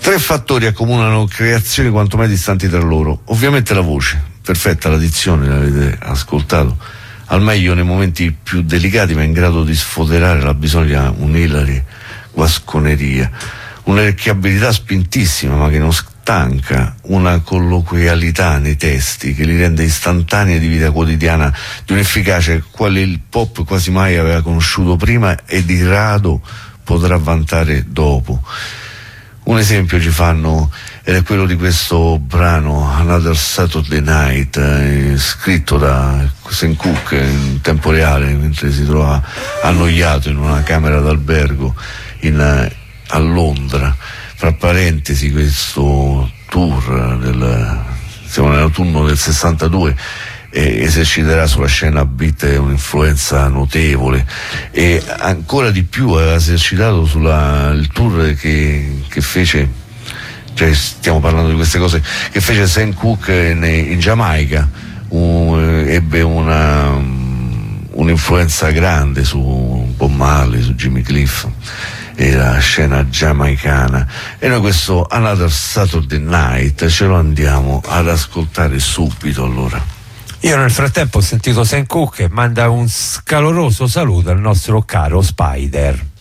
Tre fattori accomunano creazioni quanto mai distanti tra loro. Ovviamente la voce, perfetta la dizione, l'avete ascoltato, al meglio nei momenti più delicati, ma in grado di sfoderare la bisogna un'ilare guasconeria, un'orecchiabilità spintissima ma che non stanca, una colloquialità nei testi che li rende istantanei di vita quotidiana, di un'efficacia quale il pop quasi mai aveva conosciuto prima e di rado potrà vantare dopo. Un esempio ci fanno, ed è quello di questo brano Another Saturday Night, scritto da Sam Cooke in tempo reale mentre si trova annoiato in una camera d'albergo a Londra. Fra parentesi, questo tour siamo nell'autunno del 62, eserciterà sulla scena beat un'influenza notevole, e ancora di più aveva esercitato il tour che fece, cioè stiamo parlando di queste cose, che fece Sam Cooke in Giamaica, ebbe un'influenza grande su Bob Marley, su Jimmy Cliff e la scena giamaicana. E noi questo Another Saturday Night ce lo andiamo ad ascoltare subito. Allora, io nel frattempo ho sentito Sam Cooke e manda un caloroso saluto al nostro caro Spider.